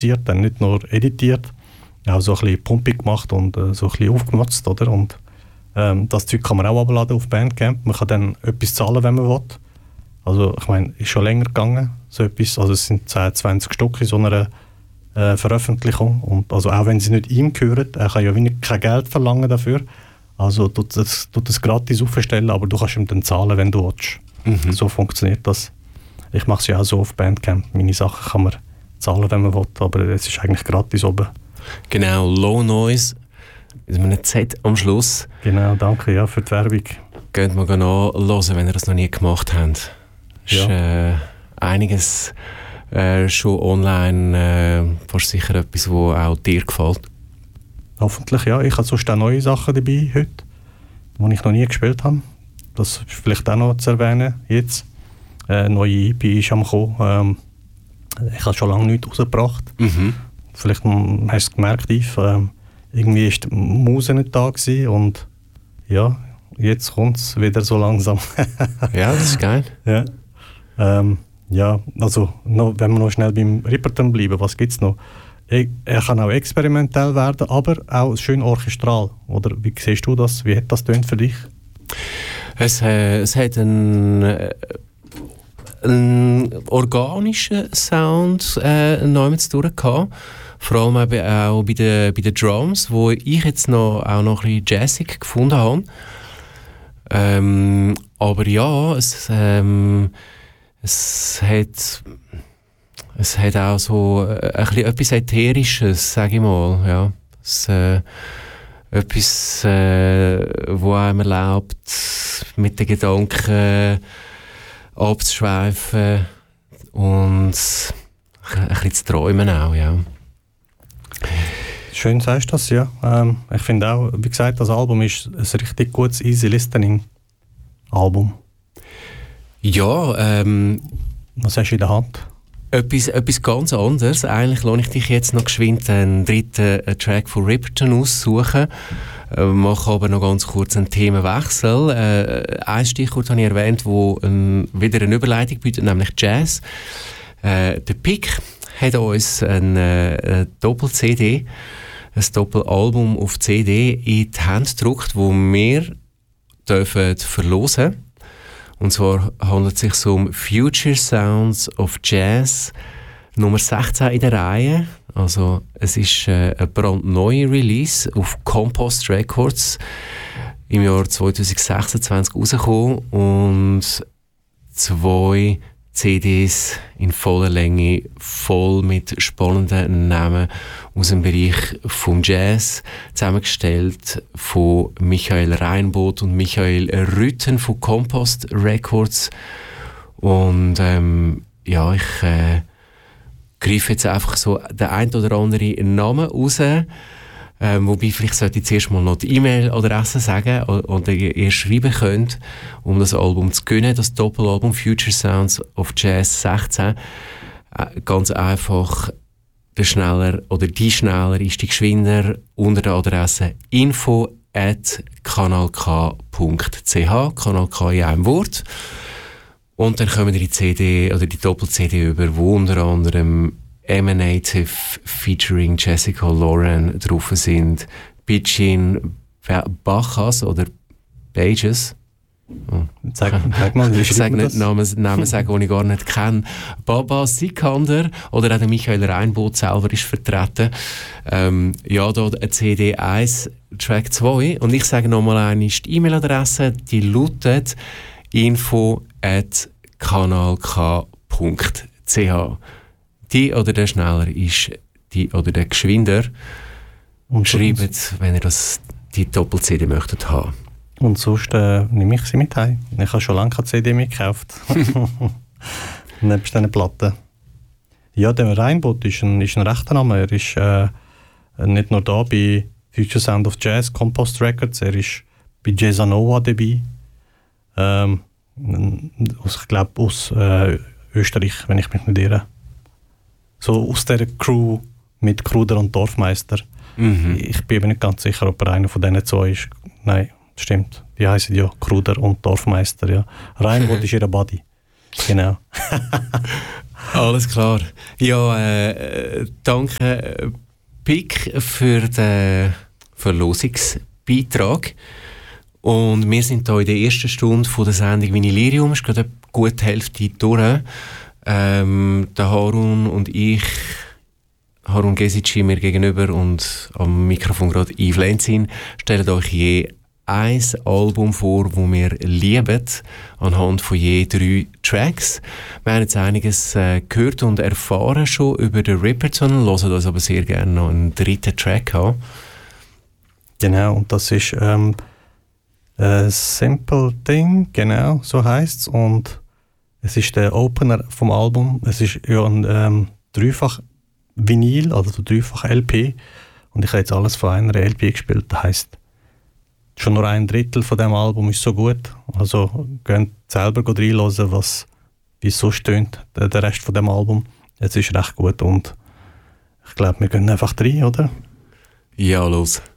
dann nicht nur editiert, auch so ein bisschen pumpig gemacht und so ein bisschen aufgemotzt, oder? Und das Zeug kann man auch abladen auf Bandcamp. Man kann dann etwas zahlen, wenn man will. Also ich meine, ist schon länger gegangen, so etwas. Also es sind 10, 20 Stück in so einer Veröffentlichung. Und also auch wenn sie nicht ihm gehören, er kann ja kein Geld verlangen dafür. Also tut das gratis aufstellen, aber du kannst ihm dann zahlen, wenn du willst. Mhm. So funktioniert das. Ich mache es ja auch so auf Bandcamp. Meine Sachen kann man zahlen, wenn man will, aber es ist eigentlich gratis oben. Genau, Low Noise, mit einem Z am Schluss. Genau, danke ja, für die Werbung. Geht mal nachhören, wenn ihr das noch nie gemacht habt. Ja. Ist einiges schon online, fast sicher etwas, was auch dir gefällt. Hoffentlich, ja. Ich habe sonst auch neue Sachen dabei heute, die ich noch nie gespielt habe. Das ist vielleicht auch noch zu erwähnen jetzt. Neue EP ist am kommen. Ich habe schon lange nichts rausgebracht. Mhm. Vielleicht hast du es gemerkt, Yves. Irgendwie war die Muse nicht da gewesen und ja, jetzt kommt es wieder so langsam. Ja, das ist geil. Ja, ja, also wenn wir noch schnell beim Ripperton bleiben, was gibt es noch? Er kann auch experimentell werden, aber auch schön orchestral. Oder wie siehst du das? Wie hat das tönt für dich? Es hat einen organischen Sound noch durch gehabt. Vor allem auch bei den Drums, wo ich jetzt auch noch ein bisschen jazzig gefunden habe. Aber ja, es hat auch so ein bisschen etwas Ätherisches, sage ich mal. Ja. Etwas, wo einem erlaubt, mit den Gedanken abzuschweifen und ein bisschen zu träumen auch, ja. Schön sagst du das, ja. Ich finde auch, wie gesagt, das Album ist ein richtig gutes Easy-Listening-Album. Ja, was hast du in der Hand? Etwas ganz anderes. Eigentlich lasse ich dich jetzt noch geschwind einen dritten Track von Ripperton aussuchen. Mache aber noch ganz kurz einen Themenwechsel. Ein Stichwort habe ich erwähnt, wo wieder eine Überleitung bietet, nämlich Jazz. Der Pick hat uns eine Doppel-CD, ein Doppelalbum auf CD in die Hand gedruckt, das wir dürfen verlosen. Und zwar handelt es sich um Future Sounds of Jazz, Nummer 16 in der Reihe. Also es ist eine brandneue Release auf Compost Records im Jahr 2026 rausgekommen und 2 CDs in voller Länge, voll mit spannenden Namen aus dem Bereich vom Jazz, zusammengestellt von Michael Reinboth und Michael Rütten von Compost Records. Und ja, ich greife jetzt einfach so den ein oder anderen Namen raus. Wobei, vielleicht sollte ich zuerst mal noch die E-Mail-Adresse sagen oder ihr schreiben könnt, um das Album zu gewinnen, das Doppelalbum Future Sounds of Jazz 16. Ganz einfach, der Schneller oder die Schneller ist die Geschwinder unter der Adresse info@kanalk.ch, Kanal K in einem Wort. Und dann kommen die CD oder die Doppel-CD über, wo unter anderem Emanative featuring Jessica Lauren drauf sind, Bitchin Bachas oder Pages. Oh. Sag mal, ich sage nicht Namen sagen, die ich gar nicht kenne. Baba Sikander oder auch der Michael Reinboth selber ist vertreten. Ja, da eine CD 1, Track 2. Und ich sage nochmal einmal die E-Mail-Adresse, die lautet info@kanalk.ch. Die oder der Schneller ist die oder der Geschwinder. Und schreibt, wenn ihr die Doppel-CD möchtet haben. Und sonst nehme ich sie mit heim. Ich habe schon lange keine CD mitgekauft. Nebst diesen Platten. Ja, der Reinboth ist ein rechter Name. Er ist nicht nur da bei Future Sound of Jazz, Compost Records, er ist bei Jazzanova dabei. Ich glaube aus Österreich, wenn ich mich nicht irre. So aus dieser Crew mit Kruder und Dorfmeister. Mhm. Ich bin mir nicht ganz sicher, ob er einer von diesen zwei ist. Nein, stimmt. Die heißen ja Kruder und Dorfmeister. Ja. Reinboth ist ihr Buddy. Genau. Alles klar. Ja, danke Pic für den Verlosungsbeitrag. Und wir sind hier in der ersten Stunde von der Sendung Vinylirium. Es ist gerade eine gute Hälfte durch. Der Harun und ich, Harun Gesici mir gegenüber und am Mikrofon gerade Yves Lenzin, stellen euch je ein Album vor, das wir lieben, anhand von je 3 Tracks. Wir haben jetzt einiges gehört und erfahren schon über den Ripperton, hören uns aber sehr gerne noch einen dritten Track an. Genau, und das ist Simple Thing, genau, so heisst es. Und es ist der Opener vom Album. Es ist ja ein dreifach Vinyl, also dreifach LP. Und ich habe jetzt alles von einer LP gespielt. Das heisst, schon nur 1/3 von dem Album ist so gut. Also könnt selber reinhören, wie es so stöhnt, der Rest von dem Album. Es ist recht gut und ich glaube, wir gehen einfach rein, oder? Ja, los.